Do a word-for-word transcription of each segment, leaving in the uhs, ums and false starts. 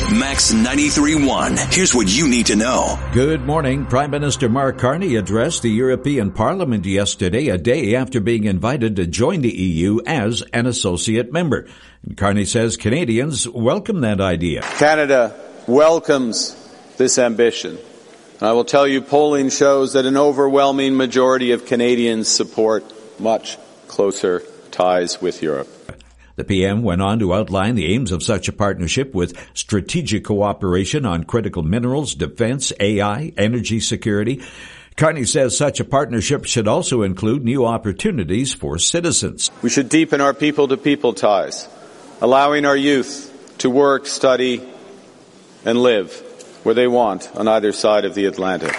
Max ninety-three point one. Here's what you need to know. Good morning. Prime Minister Mark Carney addressed the European Parliament yesterday, a day after being invited to join the E U as an associate member. And Carney says Canadians welcome that idea. Canada welcomes this ambition. And I will tell you, polling shows that an overwhelming majority of Canadians support much closer ties with Europe. The P M went on to outline the aims of such a partnership with strategic cooperation on critical minerals, defense, A I, energy security. Carney says such a partnership should also include new opportunities for citizens. We should deepen our people-to-people ties, allowing our youth to work, study, and live where they want on either side of the Atlantic.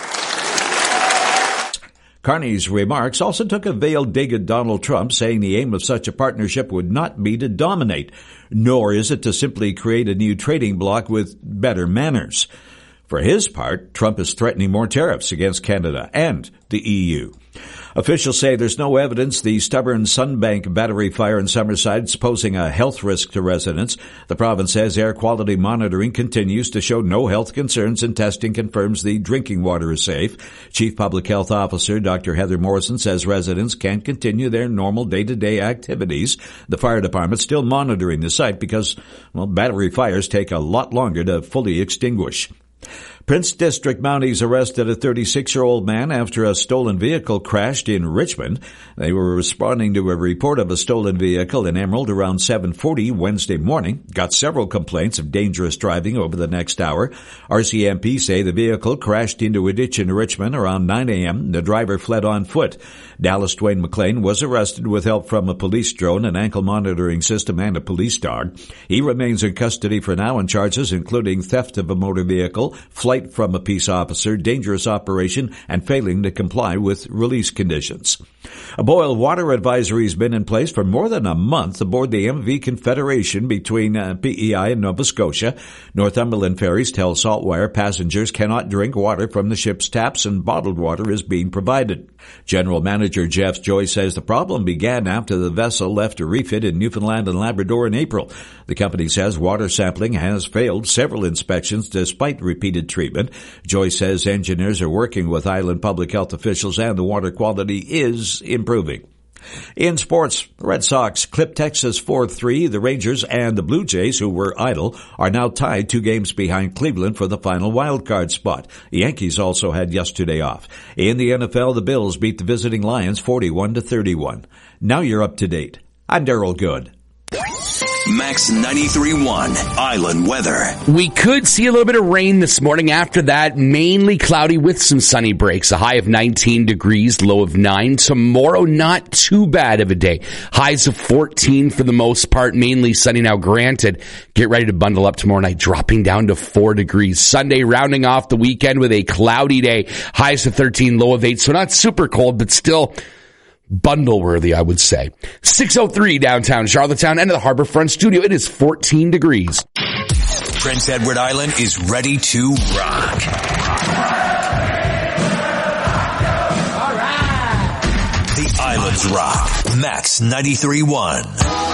Carney's remarks also took a veiled dig at Donald Trump, saying the aim of such a partnership would not be to dominate, nor is it to simply create a new trading bloc with better manners. For his part, Trump is threatening more tariffs against Canada and the E U. Officials say there's no evidence the stubborn Sunbank battery fire in Summerside is posing a health risk to residents. The province says air quality monitoring continues to show no health concerns, and testing confirms the drinking water is safe. Chief Public Health Officer Doctor Heather Morrison says residents can continue their normal day-to-day activities. The fire department's still monitoring the site because, well, battery fires take a lot longer to fully extinguish. Prince District Mounties arrested a thirty-six-year-old man after a stolen vehicle crashed in Richmond. They were responding to a report of a stolen vehicle in Emerald around seven forty Wednesday morning. Got several complaints of dangerous driving over the next hour. R C M P say the vehicle crashed into a ditch in Richmond around nine a.m. The driver fled on foot. Dallas Dwayne McLean was arrested with help from a police drone, an ankle monitoring system, and a police dog. He remains in custody for now on charges including theft of a motor vehicle, flight from a peace officer, dangerous operation, and failing to comply with release conditions. A boil water advisory has been in place for more than a month aboard the M V Confederation between uh, P E I and Nova Scotia. Northumberland ferries tell saltwire passengers cannot drink water from the ship's taps, and bottled water is being provided. General Manager Jeff Joy says the problem began after the vessel left a refit in Newfoundland and Labrador in April. The company says water sampling has failed several inspections despite repeated treatment. Joy says engineers are working with island public health officials and the water quality is improving. In sports, the Red Sox clipped Texas four three. The Rangers and the Blue Jays, who were idle, are now tied two games behind Cleveland for the final wild-card spot. The Yankees also had yesterday off. In the N F L, the Bills beat the visiting Lions forty-one to thirty-one. Now you're up to date. I'm Darryl Good. Max ninety-three point one Island weather. We could see a little bit of rain this morning. After that, mainly cloudy with some sunny breaks. A high of nineteen degrees, low of nine. Tomorrow, not too bad of a day. Highs of fourteen for the most part, mainly sunny. Now, granted, get ready to bundle up tomorrow night, dropping down to four degrees. Sunday, rounding off the weekend with a cloudy day. Highs of thirteen, low of eight. So not super cold, but still bundle worthy, I would say. six oh three downtown Charlottetown, end of the Harborfront studio. It is fourteen degrees. Prince Edward Island is ready to rock. All right. The Islands rock. Max ninety-three point one.